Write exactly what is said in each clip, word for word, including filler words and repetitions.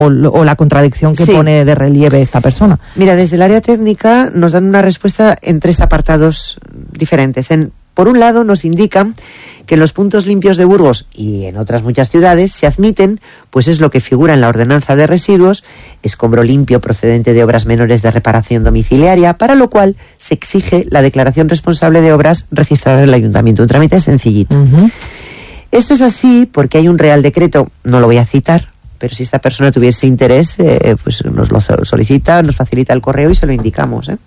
o, o la contradicción que sí. pone de relieve esta persona. Mira, desde el área técnica nos dan una respuesta en tres apartados diferentes. En, por un lado, nos indican que en los puntos limpios de Burgos y en otras muchas ciudades se admiten, pues es lo que figura en la ordenanza de residuos, escombro limpio procedente de obras menores de reparación domiciliaria, para lo cual se exige la declaración responsable de obras registrada en el ayuntamiento. Un trámite sencillito. Uh-huh. Esto es así porque hay un real decreto, no lo voy a citar, pero si esta persona tuviese interés, eh, pues nos lo solicita, nos facilita el correo y se lo indicamos. ¿eh?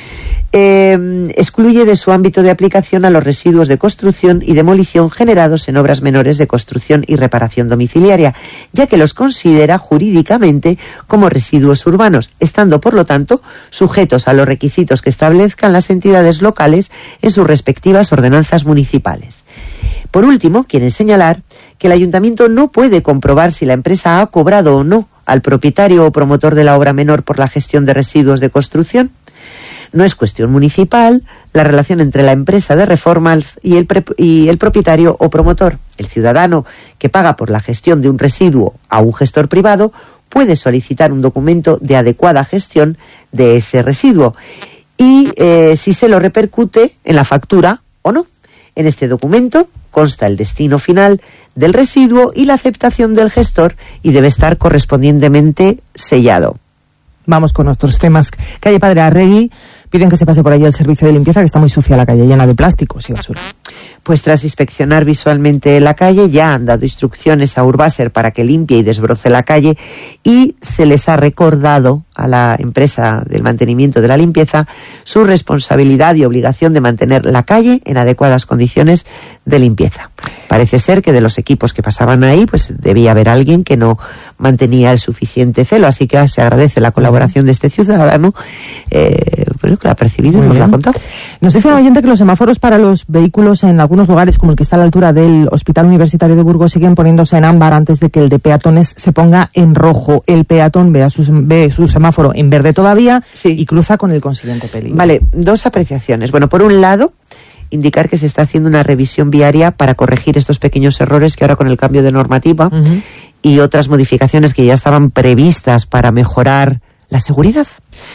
Eh, excluye de su ámbito de aplicación a los residuos de construcción y demolición generados en obras menores de construcción y reparación domiciliaria, ya que los considera jurídicamente como residuos urbanos, estando por lo tanto sujetos a los requisitos que establezcan las entidades locales en sus respectivas ordenanzas municipales. Por último, quieren señalar que el ayuntamiento no puede comprobar si la empresa ha cobrado o no al propietario o promotor de la obra menor por la gestión de residuos de construcción. No es cuestión municipal la relación entre la empresa de reformas y el, pre- y el propietario o promotor. El ciudadano que paga por la gestión de un residuo a un gestor privado puede solicitar un documento de adecuada gestión de ese residuo y eh, si se lo repercute en la factura o no. En este documento consta el destino final del residuo y la aceptación del gestor y debe estar correspondientemente sellado. Vamos con otros temas. Calle Padre Arregui, piden que se pase por allí el servicio de limpieza, que está muy sucia la calle, llena de plásticos y basura. Pues tras inspeccionar visualmente la calle, ya han dado instrucciones a Urbaser para que limpie y desbroce la calle y se les ha recordado a la empresa del mantenimiento de la limpieza su responsabilidad y obligación de mantener la calle en adecuadas condiciones de limpieza. Parece ser que de los equipos que pasaban ahí, pues debía haber alguien que no mantenía el suficiente celo, así que se agradece la colaboración de este ciudadano, eh, bueno, que lo ha percibido y nos lo ha contado. Nos dice un oyente que los semáforos para los vehículos en algunos lugares, como el que está a la altura del Hospital Universitario de Burgos, siguen poniéndose en ámbar antes de que el de peatones se ponga en rojo. El peatón ve, a su, ve su semáforo en verde todavía sí. y cruza con el consiguiente peligro. Vale, dos apreciaciones. Bueno, por un lado, indicar que se está haciendo una revisión viaria para corregir estos pequeños errores que ahora con el cambio de normativa uh-huh. y otras modificaciones que ya estaban previstas para mejorar la seguridad.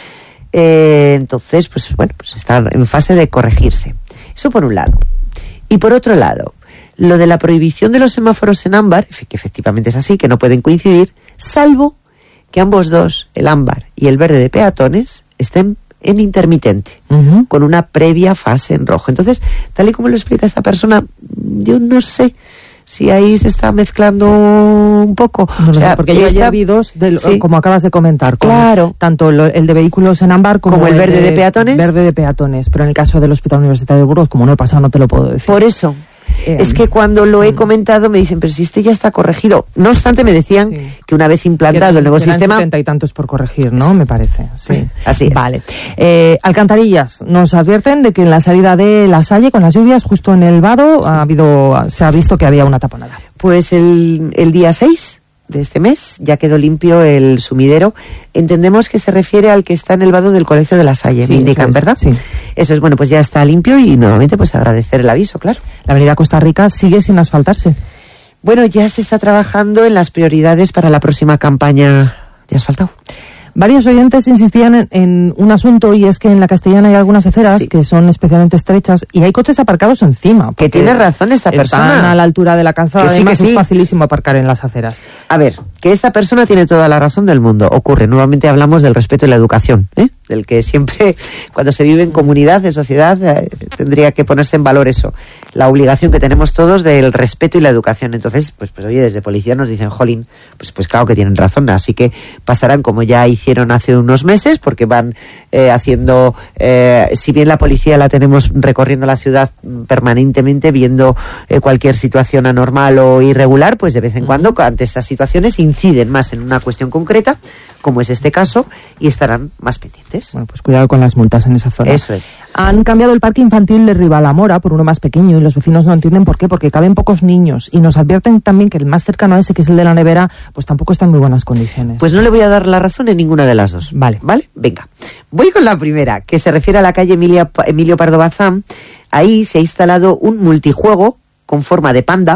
Eh, entonces, pues bueno, pues está en fase de corregirse. Eso por un lado. Y por otro lado, lo de la prohibición de los semáforos en ámbar, que efectivamente es así, que no pueden coincidir, salvo que ambos dos, el ámbar y el verde de peatones, estén en intermitente, uh-huh. con una previa fase en rojo. Entonces, tal y como lo explica esta persona, yo no sé si ahí se está mezclando un poco. No, o sea, sé, porque yo ya vi dos, del, sí. como acabas de comentar, con claro. tanto lo, el de vehículos en ámbar como, como el, el verde de, de peatones. Verde de peatones, pero en el caso del Hospital Universitario de Burgos, como no he pasado, no te lo puedo decir. Por eso. Eh, es que cuando lo he comentado me dicen, pero si este ya está corregido. No obstante, me decían sí. que una vez implantado que, el nuevo sistema... setenta y tantos por corregir, ¿no? Sí. Me parece. Sí. sí. Así es. Vale. Eh, alcantarillas. Nos advierten de que en la salida de La Salle, con las lluvias, justo en el vado, sí. ha habido, se ha visto que había una taponada. Pues el, el día seis de este mes ya quedó limpio el sumidero. Entendemos que se refiere al que está en el vado del Colegio de La Salle, sí, me indican, ¿verdad? Sí. Eso es, bueno, pues ya está limpio y nuevamente pues agradecer el aviso, claro. La avenida Costa Rica sigue sin asfaltarse. Bueno, ya se está trabajando en las prioridades para la próxima campaña de asfaltado. Varios oyentes insistían en, en un asunto, y es que en la Castellana hay algunas aceras sí. que son especialmente estrechas y hay coches aparcados encima. Que tiene razón esta persona. Están a la altura de la calzada, sí, además sí. es facilísimo aparcar en las aceras. A ver, que esta persona tiene toda la razón del mundo. Ocurre, nuevamente hablamos del respeto y la educación, ¿eh? Del que siempre, cuando se vive en comunidad, en sociedad, eh, tendría que ponerse en valor eso. La obligación que tenemos todos del respeto y la educación. Entonces, pues, pues oye, desde policía nos dicen, jolín, pues, pues claro que tienen razón. Así que pasarán como ya hicieron hace unos meses, porque van eh, haciendo, eh, si bien la policía la tenemos recorriendo la ciudad permanentemente, viendo eh, cualquier situación anormal o irregular, pues de vez en cuando, ante estas situaciones, inciden más en una cuestión concreta, como es este caso, y estarán más pendientes. Bueno, pues cuidado con las multas en esa zona. Eso es. Han cambiado el parque infantil de Ribalamora por uno más pequeño y los vecinos no entienden por qué, porque caben pocos niños, y nos advierten también que el más cercano a ese, que es el de la nevera, pues tampoco está en muy buenas condiciones. Pues no le voy a dar la razón en ninguna de las dos. Vale. ¿Vale? Venga. Voy con la primera, que se refiere a la calle Emilia, Emilio Pardo Bazán. Ahí se ha instalado un multijuego con forma de panda,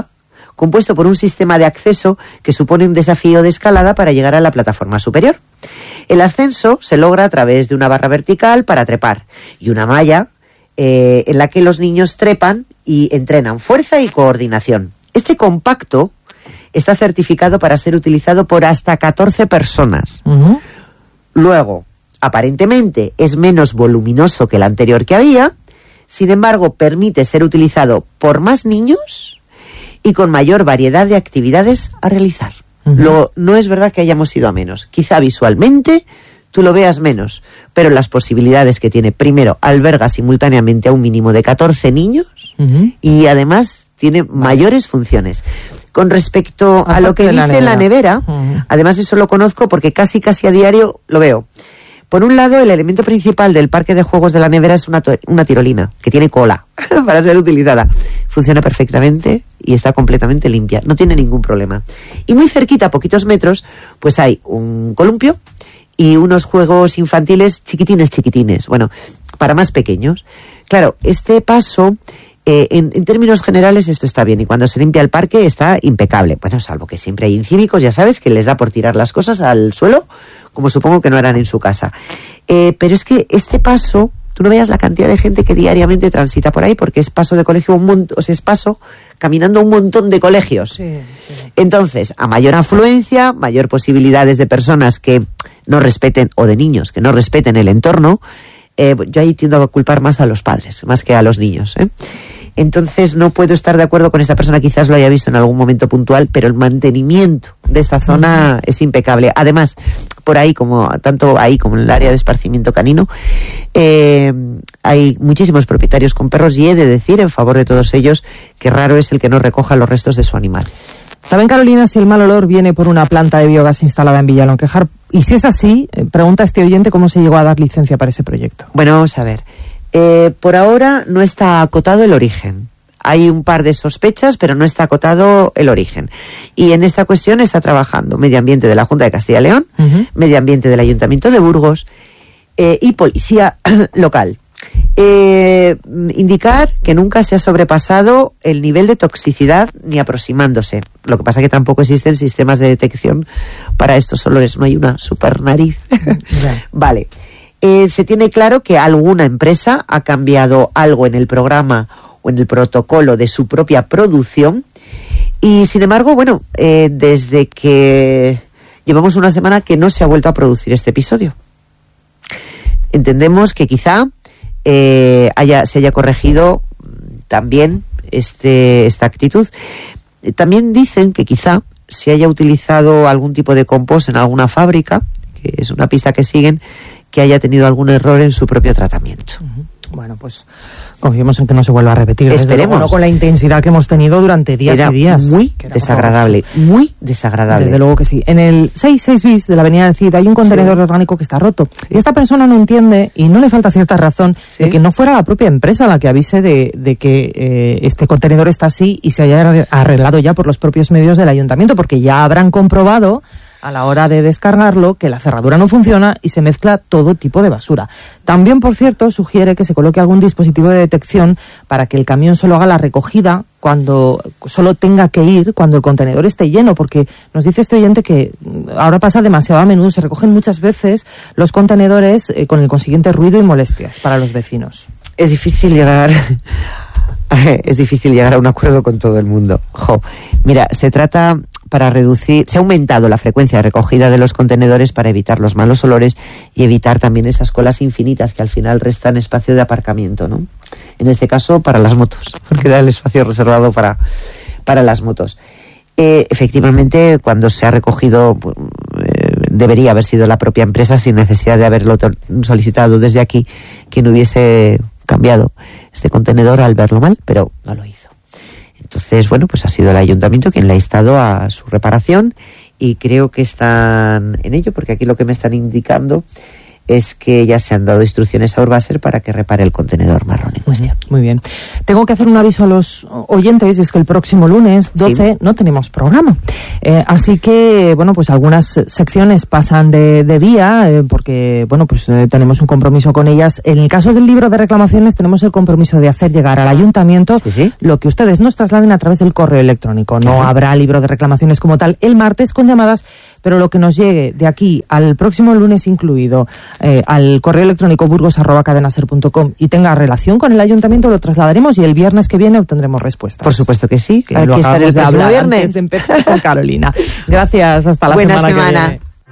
compuesto por un sistema de acceso que supone un desafío de escalada para llegar a la plataforma superior. El ascenso se logra a través de una barra vertical para trepar y una malla eh, en la que los niños trepan y entrenan fuerza y coordinación. Este compacto está certificado para ser utilizado por hasta catorce personas. Uh-huh. Luego, aparentemente es menos voluminoso que el anterior que había, sin embargo, permite ser utilizado por más niños y con mayor variedad de actividades a realizar. Uh-huh. Lo, no es verdad que hayamos ido a menos. Quizá visualmente tú lo veas menos, pero las posibilidades que tiene, primero, alberga simultáneamente a un mínimo de catorce niños uh-huh. y además tiene mayores funciones. Con respecto Aparte a lo que dice la nevera, la nevera uh-huh. además eso lo conozco porque casi casi a diario lo veo. Por un lado, el elemento principal del parque de juegos de la nevera es una, to- una tirolina, que tiene cola para ser utilizada. Funciona perfectamente y está completamente limpia, no tiene ningún problema. Y muy cerquita, a poquitos metros, pues hay un columpio y unos juegos infantiles chiquitines, chiquitines, bueno, para más pequeños. Claro, este paso, eh, en, en términos generales esto está bien, y cuando se limpia el parque está impecable. Bueno, salvo que siempre hay incívicos, ya sabes, que les da por tirar las cosas al suelo, como supongo que no harán en su casa. Eh, pero es que este paso, tú no veas la cantidad de gente que diariamente transita por ahí, porque es paso de colegio, un montón, o sea, es paso caminando un montón de colegios. Sí, sí. Entonces, a mayor afluencia, mayor posibilidades de personas que no respeten, o de niños que no respeten el entorno, eh, yo ahí tiendo a culpar más a los padres, más que a los niños, ¿eh? Entonces no puedo estar de acuerdo con esta persona, quizás lo haya visto en algún momento puntual, pero el mantenimiento de esta zona uh-huh. es impecable. Además, por ahí, como tanto ahí como en el área de esparcimiento canino, eh, hay muchísimos propietarios con perros, y he de decir en favor de todos ellos que raro es el que no recoja los restos de su animal. ¿Saben, Carolina, si el mal olor viene por una planta de biogás instalada en Villalonquejar? Y si es así, eh, pregunta este oyente cómo se llegó a dar licencia para ese proyecto. Bueno, vamos a ver. Eh, por ahora no está acotado el origen. Hay un par de sospechas, pero no está acotado el origen. Y en esta cuestión está trabajando Medio Ambiente de la Junta de Castilla y León, uh-huh. Medio Ambiente del Ayuntamiento de Burgos eh, y Policía Local. Eh, indicar que nunca se ha sobrepasado el nivel de toxicidad ni aproximándose. Lo que pasa es que tampoco existen sistemas de detección para estos olores. No hay una super nariz. Yeah. Vale. Eh, se tiene claro que alguna empresa ha cambiado algo en el programa o en el protocolo de su propia producción, y sin embargo, bueno, eh, desde que llevamos una semana que no se ha vuelto a producir este episodio. Entendemos que quizá eh, haya, se haya corregido también este, esta actitud. Eh, también dicen que quizá se haya utilizado algún tipo de compost en alguna fábrica, que es una pista que siguen, que haya tenido algún error en su propio tratamiento. Uh-huh. Bueno, pues confiemos en que no se vuelva a repetir. Esperemos. No con la intensidad que hemos tenido durante días era y días. Muy desagradable, muy desagradable. Desde luego que sí. En el sesenta y seis bis de la Avenida del Cid hay un contenedor sí. orgánico que está roto. Sí. Y esta persona no entiende, y no le falta cierta razón, sí. de que no fuera la propia empresa la que avise de, de que eh, este contenedor está así y se haya arreglado ya por los propios medios del ayuntamiento, porque ya habrán comprobado a la hora de descargarlo que la cerradura no funciona y se mezcla todo tipo de basura. También, por cierto, sugiere que se coloque algún dispositivo de detección para que el camión solo haga la recogida cuando solo tenga que ir cuando el contenedor esté lleno, porque nos dice este oyente que ahora pasa demasiado a menudo, se recogen muchas veces los contenedores eh, con el consiguiente ruido y molestias para los vecinos. Es difícil llegar es difícil llegar a un acuerdo con todo el mundo. Jo. Mira, se trata para reducir, se ha aumentado la frecuencia de recogida de los contenedores para evitar los malos olores y evitar también esas colas infinitas que al final restan espacio de aparcamiento, ¿no? En este caso para las motos, porque era el espacio reservado para, para las motos. Eh, efectivamente, cuando se ha recogido, eh, debería haber sido la propia empresa, sin necesidad de haberlo solicitado desde aquí, quien hubiese cambiado este contenedor al verlo mal, pero no lo hizo. Entonces, bueno, pues ha sido el ayuntamiento quien le ha instado a su reparación, y creo que están en ello, porque aquí lo que me están indicando es que ya se han dado instrucciones a Urbaser para que repare el contenedor marrón en cuestión. Muy bien. Tengo que hacer un aviso a los oyentes, es que el próximo lunes doce sí. no tenemos programa. Eh, así que, bueno, pues algunas secciones pasan de, de día, eh, porque, bueno, pues eh, tenemos un compromiso con ellas. En el caso del libro de reclamaciones tenemos el compromiso de hacer llegar al ayuntamiento sí, sí. lo que ustedes nos trasladen a través del correo electrónico. No claro. habrá libro de reclamaciones como tal el martes con llamadas, pero lo que nos llegue de aquí al próximo lunes incluido eh, al correo electrónico burgos arroba cadenaser punto com y tenga relación con el ayuntamiento, lo trasladaremos y el viernes que viene obtendremos respuestas. Por supuesto que sí. Que Aquí estaré el próximo viernes. Antes de empezar con Carolina. Gracias, hasta la Buena semana, semana que viene.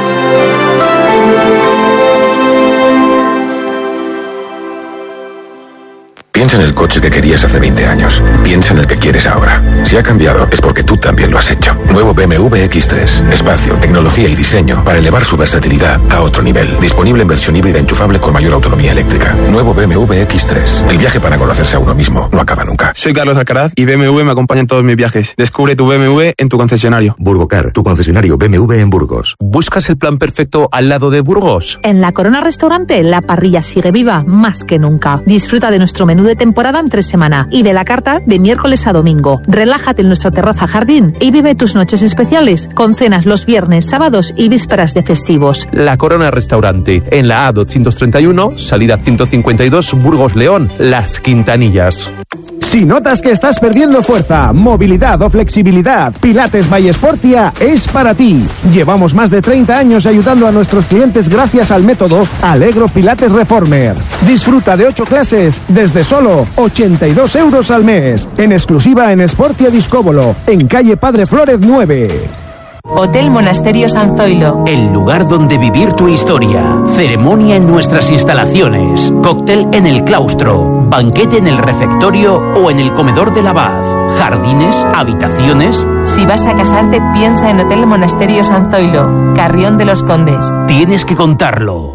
Piensa en el coche que querías hace veinte años. Piensa en el que quieres ahora. Si ha cambiado, es porque tú también lo has hecho. Nuevo B M W equis tres. Espacio, tecnología y diseño para elevar su versatilidad a otro nivel. Disponible en versión híbrida enchufable con mayor autonomía eléctrica. Nuevo B M W equis tres. El viaje para conocerse a uno mismo no acaba nunca. Soy Carlos Alcaraz y B M W me acompaña en todos mis viajes. Descubre tu B M W en tu concesionario. Burgocar, tu concesionario B M W en Burgos. ¿Buscas el plan perfecto al lado de Burgos? En La Corona Restaurante, la parrilla sigue viva más que nunca. Disfruta de nuestro menú de temporada en tres semanas y de la carta de miércoles a domingo. Relájate en nuestra terraza jardín y vive tus noches especiales con cenas los viernes, sábados y vísperas de festivos. La Corona Restaurante, en la A doscientos treinta y uno, salida ciento cincuenta y dos, Burgos León, Las Quintanillas. Si notas que estás perdiendo fuerza, movilidad o flexibilidad, Pilates by Sportia es para ti. Llevamos más de treinta años ayudando a nuestros clientes gracias al método Allegro Pilates Reformer. Disfruta de ocho clases desde solo ochenta y dos euros al mes. En exclusiva en Sportia Discóbolo, en calle Padre Flórez nueve. Hotel Monasterio San Zoilo. El lugar donde vivir tu historia. Ceremonia en nuestras instalaciones. Cóctel en el claustro. Banquete en el refectorio o en el comedor del abad. Jardines, habitaciones. Si vas a casarte, piensa en Hotel Monasterio San Zoilo, Carrión de los Condes. Tienes que contarlo.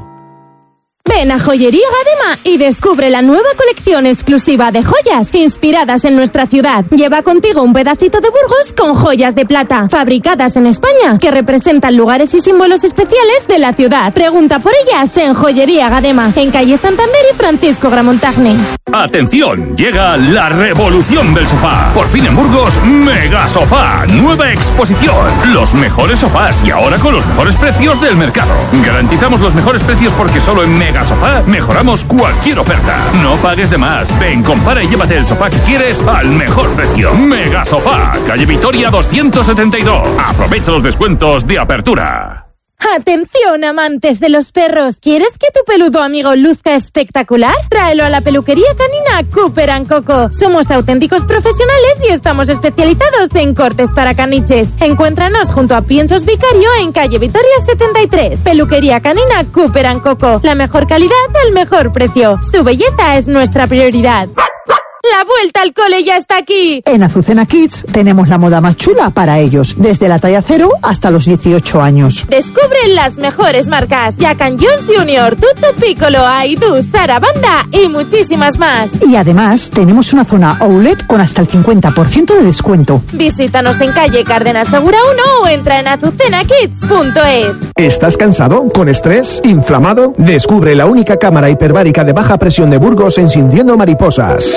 Ven a Joyería Gadema y descubre la nueva colección exclusiva de joyas inspiradas en nuestra ciudad. Lleva contigo un pedacito de Burgos con joyas de plata, fabricadas en España, que representan lugares y símbolos especiales de la ciudad. Pregunta por ellas en Joyería Gadema, en calle Santander y Francisco Gramontagne. ¡Atención! Llega la revolución del sofá. Por fin en Burgos, Mega Sofá. Nueva exposición. Los mejores sofás y ahora con los mejores precios del mercado. Garantizamos los mejores precios porque solo en Mega Sofá mejoramos cualquier oferta. No pagues de más. Ven, compara y llévate el sofá que quieres al mejor precio. Mega Sofá, calle Vitoria doscientos setenta y dos. Aprovecha los descuentos de apertura. ¡Atención, amantes de los perros! ¿Quieres que tu peludo amigo luzca espectacular? Tráelo a la peluquería canina Cooper and Coco. Somos auténticos profesionales y estamos especializados en cortes para caniches. Encuéntranos junto a Piensos Vicario en calle Vitoria setenta y tres. Peluquería canina Cooper and Coco. La mejor calidad al mejor precio. Su belleza es nuestra prioridad. ¡La vuelta al cole ya está aquí! En Azucena Kids tenemos la moda más chula para ellos, desde la talla cero hasta los dieciocho años. Descubre las mejores marcas: Jack and Jones Junior, Tutu Piccolo, Aidu, Sarabanda y muchísimas más. Y además tenemos una zona outlet con hasta el cincuenta por ciento de descuento. Visítanos en calle Cardenal Segura uno o entra en azucena kids punto es. ¿Estás cansado? ¿Con estrés? ¿Inflamado? Descubre la única cámara hiperbárica de baja presión de Burgos en Sintiendo Mariposas.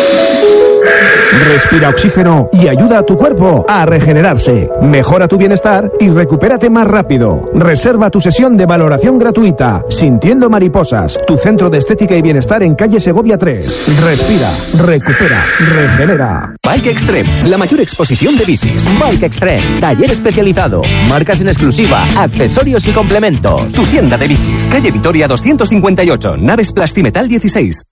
Respira oxígeno y ayuda a tu cuerpo a regenerarse. Mejora tu bienestar y recupérate más rápido. Reserva tu sesión de valoración gratuita. Sintiendo Mariposas, tu centro de estética y bienestar en calle Segovia tres. Respira, recupera, regenera. Bike Extreme, la mayor exposición de bicis. Bike Extreme, taller especializado, marcas en exclusiva, accesorios y complementos. Tu tienda de bicis, calle Vitoria doscientos cincuenta y ocho, Naves Plastimetal dieciséis.